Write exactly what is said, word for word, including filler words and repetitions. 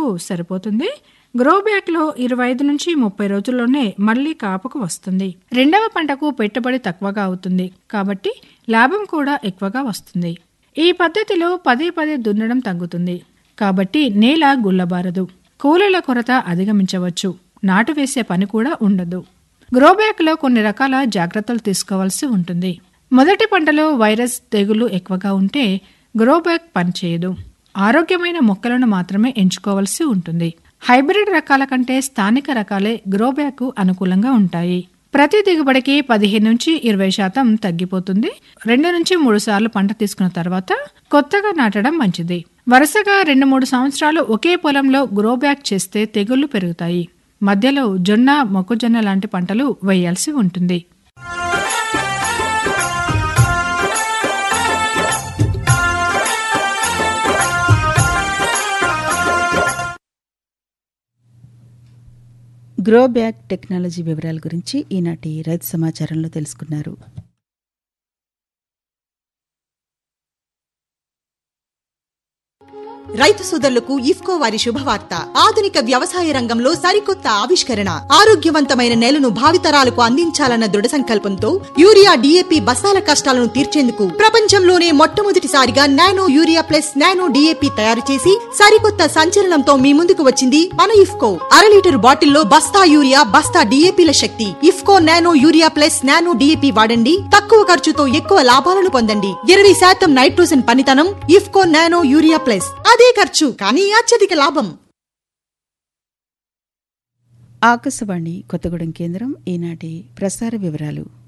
వరకు సరిపోతుంది. Grow bag లో ఇరవై ఐదు నుంచి ముప్పై రోజుల్లోనే మళ్లీ కాపుకు వస్తుంది. రెండవ పంటకు పెట్టుబడి తక్కువగా అవుతుంది కాబట్టి లాభం కూడా ఎక్కువగా వస్తుంది. ఈ పద్ధతిలో పదే పదే దున్నడం తగ్గుతుంది కాబట్టి నేల గుల్లబారదు. కూలీల కొరత అధిగమించవచ్చు. నాటు వేసే పని కూడా ఉండదు. గ్రో బ్యాగ్ లో కొన్ని రకాల జాగ్రత్తలు తీసుకోవాల్సి ఉంటుంది. మొదటి పంటలో వైరస్ తెగులు ఎక్కువగా ఉంటే గ్రో బ్యాగ్ పనిచేయదు. ఆరోగ్యమైన మొక్కలను మాత్రమే ఎంచుకోవాల్సి ఉంటుంది. హైబ్రిడ్ రకాల కంటే స్థానిక రకాలే గ్రో బ్యాగ్ కు అనుకూలంగా ఉంటాయి. ప్రతి దిగుబడికి పదిహేను నుంచి ఇరవై శాతం తగ్గిపోతుంది. రెండు నుంచి మూడు సార్లు పంట తీసుకున్న తర్వాత కొత్తగా నాటడం మంచిది. వరుసగా రెండు మూడు సంవత్సరాలు ఒకే పొలంలో గ్రో బ్యాగ్ చేస్తే తెగుళ్లు పెరుగుతాయి. మధ్యలో జొన్న, మొక్కజొన్న లాంటి పంటలు వేయాల్సి ఉంటుంది. గ్రో బ్యాగ్ టెక్నాలజీ వివరాల గురించి ఈనాటి రైతు సమాచారంలో తెలుసుకున్నారు. రైతు సోదరులకు ఇఫ్కో వారి శుభవార్త. ఆధునిక వ్యవసాయ రంగంలో సరికొత్త ఆవిష్కరణ. ఆరోగ్యవంతమైన నేలను భావితరాలకు అందించాలన్న దృఢ సంకల్పంతో యూరియా, డీఏపీ బస్తాల కష్టాలను తీర్చేందుకు ప్రపంచంలోనే మొట్టమొదటిసారిగా nano urea plus nano DAP తయారు చేసి సరికొత్త సంచలనంతో మీ ముందుకు వచ్చింది మన ఇఫ్కో. అర లీటర్ బాటిల్లో బస్తా యూరియా, బస్తా డీఏపీల శక్తి. IFFCO nano urea plus nano DAP వాడండి. తక్కువ ఖర్చుతో ఎక్కువ లాభాలను పొందండి. ఇరవై శాతం నైట్రోజన్ పనితనం. IFFCO nano urea plus. అదే ఖర్చు కానీ అత్యధిక లాభం. ఆకాశవాణి కొత్తగూడెం కేంద్రం ఈనాటి ప్రసార వివరాలు.